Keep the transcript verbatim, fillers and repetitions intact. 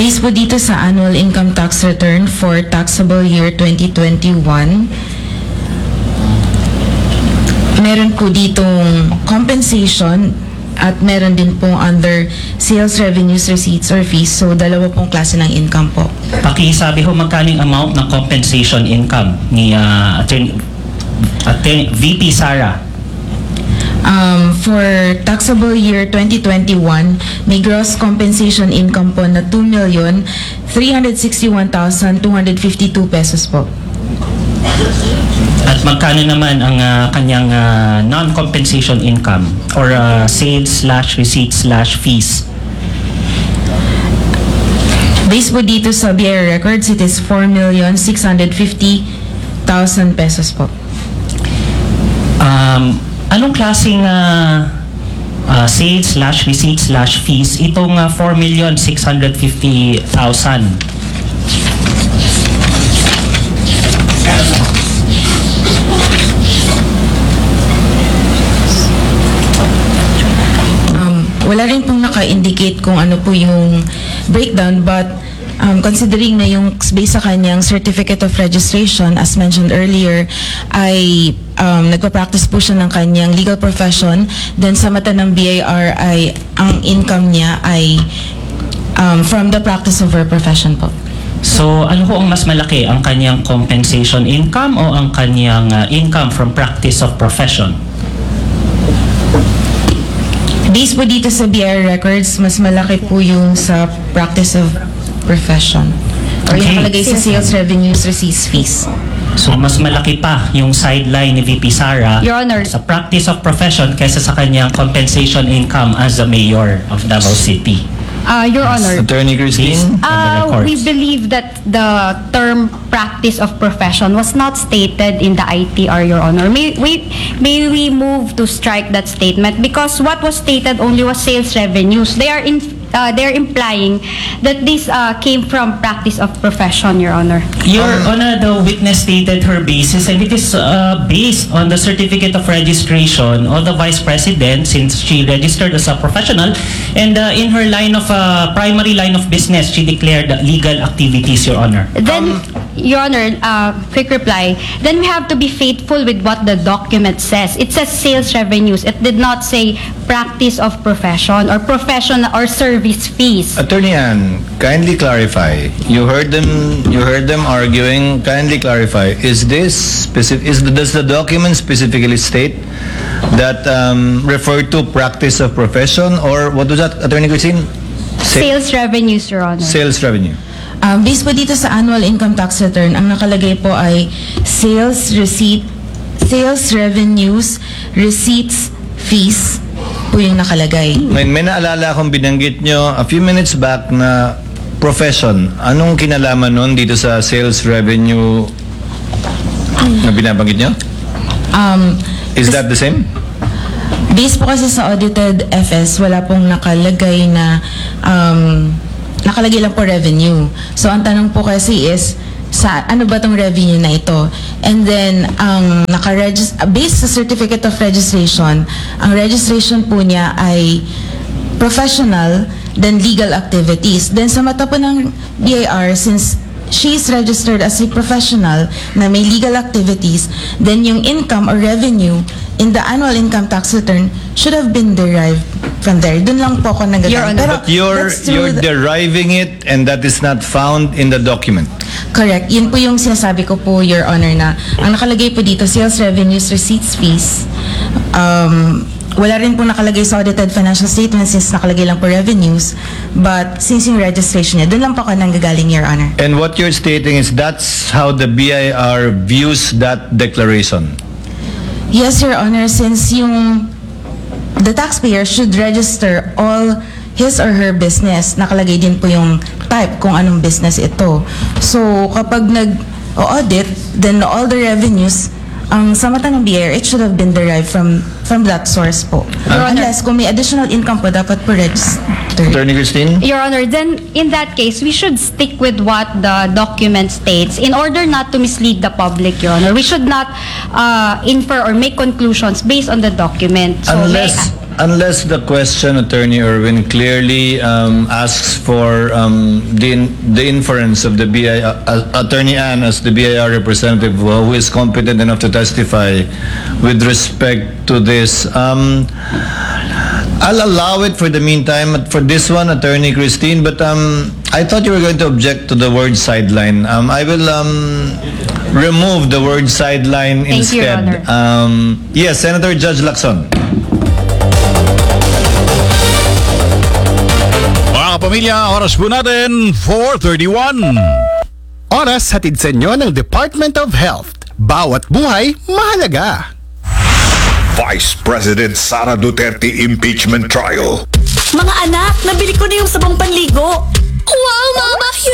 Based po dito sa annual income tax return for taxable year twenty twenty-one, meron po ditong compensation at meron din po under sales revenues, receipts, or fees. So, dalawa pong klase ng income po. Pakisabi ho magkano yung amount ng compensation income ni uh, attorney, attorney, V P Sara? Um, for taxable year twenty twenty-one, may gross compensation income po na two million three hundred sixty-one thousand two hundred fifty-two pesos po. At magkano naman ang uh, kanyang uh, non-compensation income or uh, sales slash receipts slash fees? Based po dito sa B I R records, it is four million six hundred fifty thousand pesos po. Um, anong klaseng uh, uh, sales slash receipts slash fees itong uh, four million six hundred fifty thousand? Wala rin pong naka-indicate kung ano po yung breakdown, but um, considering na yung based sa kanyang certificate of registration, as mentioned earlier, ay um, nagpa-practice po siya ng kanyang legal profession. Then sa mata ng B I R ay ang income niya ay um, from the practice of her profession po. So, ano ho ang mas malaki? Ang kanyang compensation income o ang kanyang uh, income from practice of profession? Based po dito sa B I R records, mas malaki po yung sa practice of profession. Or Okay. yung nakalagay sa sales revenues, receipts, fees. So, mas malaki pa yung sideline ni V P Sara Your Honor. sa practice of profession kaysa sa kanyang compensation income as a mayor of Davao City. Uh, Your Honor, Attorney Christine? uh, on the we records. believe that the term practice of profession was not stated in the I T R, Your Honor. May we, may we move to strike that statement because what was stated only was sales revenues. They are in, uh, they're implying that this uh, came from practice of profession, Your Honor. Your Honor, the witness stated her basis and it is uh, based on the certificate of registration of the Vice President since she registered as a professional and uh, in her line of uh, primary line of business, she declared legal activities, Your Honor. Then, Your Honor, uh, quick reply. Then we have to be faithful with what the document says. It says sales revenues. It did not say practice of profession or profession or service fees. Attorney Ann, kindly clarify. You heard them. You heard them arguing. Kindly clarify. Is this specific? Is the, does the document specifically state that um, refer to practice of profession or what was that, Attorney Christine? Sa- Sales revenues, Your Honor. Sales revenue. Um, based po dito sa annual income tax return, ang nakalagay po ay sales receipt, sales revenues, receipts, fees po yung nakalagay. May, may naalala akong binanggit nyo a few minutes back na profession. Anong kinalaman nun dito sa sales revenue na binabanggit nyo? Um, Is that the same? based po kasi sa audited F S, wala pong nakalagay na um, nakalagay lang po revenue. So ang tanong po kasi is sa ano ba tong revenue na ito? And then ang naka-regis- based sa certificate of registration, ang registration po niya ay professional then legal activities. Then sa mata po ng B I R, since she is registered as a professional na may legal activities, then yung income or revenue in the annual income tax return should have been derived from there. Dun lang po ako Your nagagamit. Honor. Pero But you're, that's through you're the- deriving it and that is not found in the document. Correct. Yun po yung sinasabi ko po, Your Honor, na ang nakalagay po dito, sales revenues, receipts, fees. Um, wala rin po nakalagay sa audited financial statements since nakalagay lang po revenues. But since yung registration niya, dun lang po ako nanggagaling, Your Honor. And what you're stating is that's how the B I R views that declaration. Yes, Your Honor, since yung the taxpayer should register all his or her business. Nakalagay din po yung type kung anong business ito. So, kapag nag-audit, then all the revenues, ang sa mata ng B I R, it should have been derived from from that source po. Your Honor. Unless kung may additional income po, dapat po register. Attorney Christine? Your Honor, then in that case, we should stick with what the document states in order not to mislead the public, Your Honor. We should not uh, infer or make conclusions based on the document. So Unless, may- unless the question, Attorney Irwin, clearly um, asks for um, the, in- the inference of the B I R, uh, Attorney Ann as the B I R representative uh, who is competent enough to testify with respect to this. Um, I'll allow it for the meantime. For this one, Attorney Christine, but um, I thought you were going to object to the word sideline. Um, I will um, remove the word sideline Thank you, Your instead. Honor. Um, yes, Senator Judge Lacson. Mga kapamilya, oras po natin, four thirty-one. Oras hatid sa inyo ng Department of Health. Bawat buhay, mahalaga. Vice President Sara Duterte impeachment trial. Mga anak, nabili ko na yung sabong panligo. Wow, Mama!